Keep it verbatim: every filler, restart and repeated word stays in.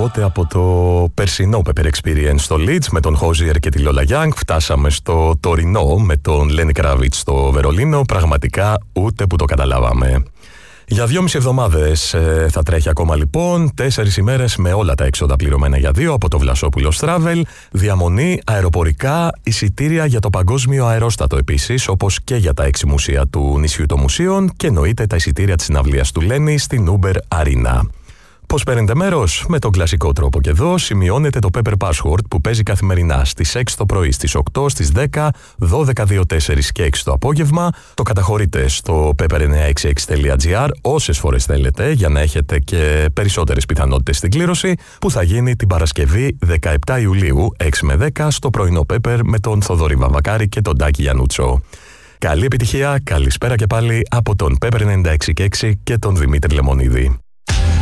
Οπότε από το περσινό Pepper Experience στο Leeds με τον Hozier και τη Lola Young φτάσαμε στο τωρινό με τον Lenny Kravitz στο Βερολίνο. Πραγματικά ούτε που το καταλάβαμε. Για δυόμιση εβδομάδες ε, θα τρέχει ακόμα λοιπόν, τέσσερις ημέρες με όλα τα έξοδα πληρωμένα για δύο από το Βλασόπουλος Travel, διαμονή, αεροπορικά, εισιτήρια για το παγκόσμιο αερόστατο επίσης, όπως και για τα έξι μουσεία του νησιού των μουσείων και εννοείται τα εισιτήρια της συναυλίας του Lenny στην Uber Arena. Πώς παίρνετε μέρος? Με τον κλασικό τρόπο και εδώ σημειώνετε το Pepper Password που παίζει καθημερινά στις έξι το πρωί, στις οκτώ, στις δέκα, δώδεκα, δύο, τέσσερα και έξι το απόγευμα. Το καταχωρείτε στο pepper εννιακόσια εξήντα έξι τελεία gr όσες φορές θέλετε για να έχετε και περισσότερες πιθανότητες στην κλήρωση που θα γίνει την Παρασκευή δεκαεπτά Ιουλίου έξι με δέκα στο πρωινό Pepper με τον Θοδωρή Βαμβακάρη και τον Τάκη Γιαννούτσο. Καλή επιτυχία, καλησπέρα και πάλι από τον Pepper ενενήντα έξι και έξι και τον Δημήτρη Λεμονίδη.